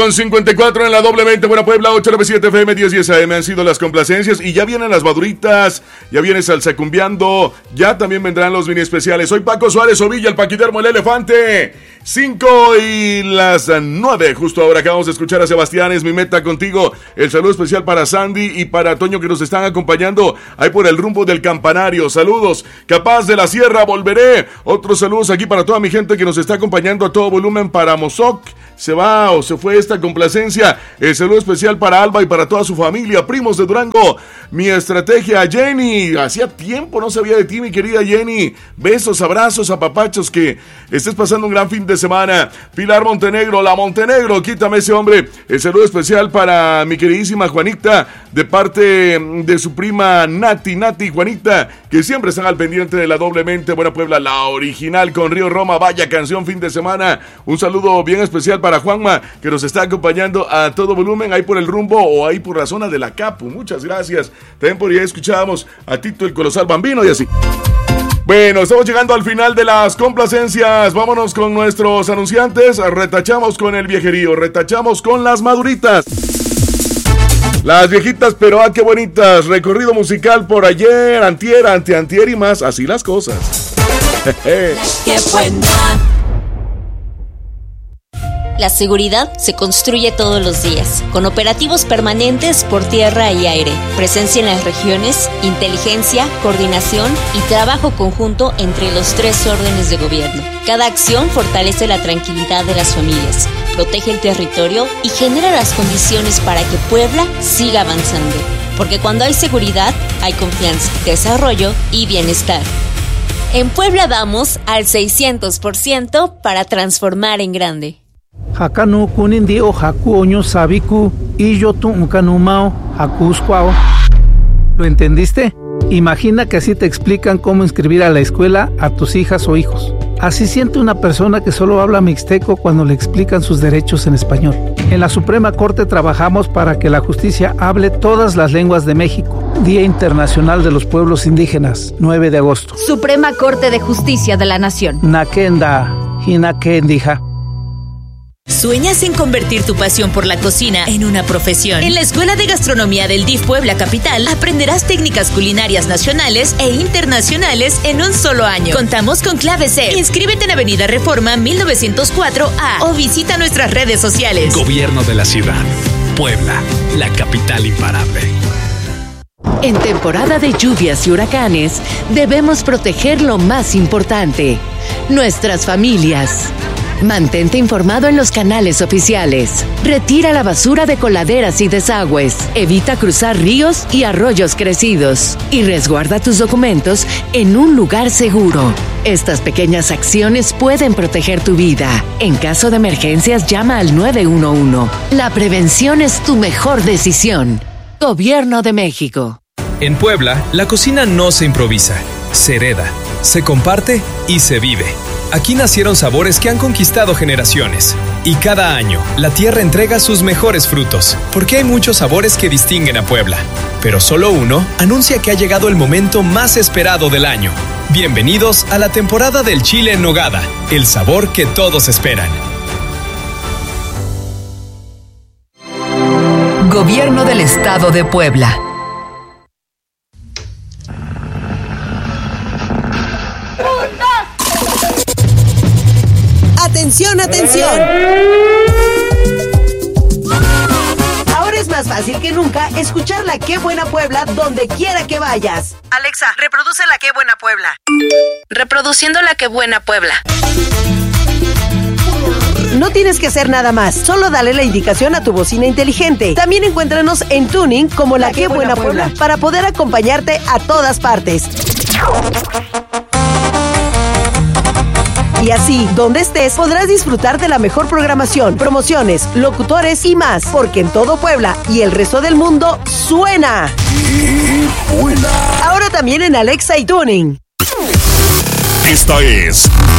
Con 54 en la doblemente Buena Puebla, 897 FM 1010 AM han sido las complacencias y ya vienen las maduritas, ya viene Salsa Cumbiando, ya también vendrán los mini especiales. Soy Paco Suárez Ovilla, el Paquidermo, el Elefante. 5 y las 9, justo ahora acabamos de escuchar a Sebastián, es mi meta contigo. El saludo especial para Sandy y para Toño que nos están acompañando ahí por el rumbo del campanario. Saludos, Capaz de la Sierra, volveré. Otros saludos aquí para toda mi gente que nos está acompañando a todo volumen. Para Mozoc, se va o se fue esta complacencia. El saludo especial para Alba y para toda su familia. Primos de Durango, mi estrategia. Jenny, hacía tiempo no sabía de ti, mi querida Jenny. Besos, abrazos, apapachos, que estés pasando un gran fin de semana. Pilar Montenegro, la Montenegro, quítame ese hombre. El saludo especial para mi queridísima Juanita, de parte de su prima Nati Juanita, que siempre están al pendiente de la doblemente Buena Puebla, la original con Río Roma. Vaya canción, fin de semana. Un saludo bien especial para Juanma, que nos está acompañando a todo volumen ahí por el rumbo o ahí por la zona de la Capu. Muchas gracias. También por ahí escuchábamos a Tito el Colosal Bambino y así. Bueno, estamos llegando al final de las complacencias. Vámonos con nuestros anunciantes. Retachamos con el viejerío, retachamos con las maduritas. Las viejitas, pero qué bonitas. Recorrido musical por ayer, antier, anteantier y más. Así las cosas. ¡Qué buena! La seguridad se construye todos los días, con operativos permanentes por tierra y aire, presencia en las regiones, inteligencia, coordinación y trabajo conjunto entre los 3 órdenes de gobierno. Cada acción fortalece la tranquilidad de las familias, protege el territorio y genera las condiciones para que Puebla siga avanzando. Porque cuando hay seguridad, hay confianza, desarrollo y bienestar. En Puebla vamos al 600% para transformar en grande. Hakanu kunindi o haku oño sabiku y yo tu unkanumao hakuskwao. ¿Lo entendiste? Imagina que así te explican cómo inscribir a la escuela a tus hijas o hijos. Así siente una persona que solo habla mixteco cuando le explican sus derechos en español. En la Suprema Corte trabajamos para que la justicia hable todas las lenguas de México. Día Internacional de los Pueblos Indígenas, 9 de agosto. Suprema Corte de Justicia de la Nación. Nakenda, hinakendija. ¿Sueñas en convertir tu pasión por la cocina en una profesión? En la Escuela de Gastronomía del DIF Puebla Capital aprenderás técnicas culinarias nacionales e internacionales en un solo año. Contamos con clave C. Inscríbete en Avenida Reforma 1904A o visita nuestras redes sociales. Gobierno de la Ciudad. Puebla, la capital imparable. En temporada de lluvias y huracanes, debemos proteger lo más importante: nuestras familias. Mantente informado en los canales oficiales. Retira la basura de coladeras y desagües. Evita cruzar ríos y arroyos crecidos. Y resguarda tus documentos en un lugar seguro. Estas pequeñas acciones pueden proteger tu vida. En caso de emergencias, llama al 911. La prevención es tu mejor decisión. Gobierno de México. En Puebla, la cocina no se improvisa, se hereda, se comparte y se vive. Aquí nacieron sabores que han conquistado generaciones. Y cada año, la tierra entrega sus mejores frutos, porque hay muchos sabores que distinguen a Puebla. Pero solo uno anuncia que ha llegado el momento más esperado del año. Bienvenidos a la temporada del chile en nogada, el sabor que todos esperan. Gobierno del Estado de Puebla. ¡Atención, atención! Ahora es más fácil que nunca escuchar la Qué Buena Puebla donde quiera que vayas. Alexa, reproduce la Qué Buena Puebla. Reproduciendo la Qué Buena Puebla. No tienes que hacer nada más, solo dale la indicación a tu bocina inteligente. También encuéntranos en Tuning como la Qué Buena Puebla para poder acompañarte a todas partes. Y así, donde estés, podrás disfrutar de la mejor programación, promociones, locutores y más, porque en todo Puebla y el resto del mundo suena. Ahora también en Alexa y Tuning. Esta es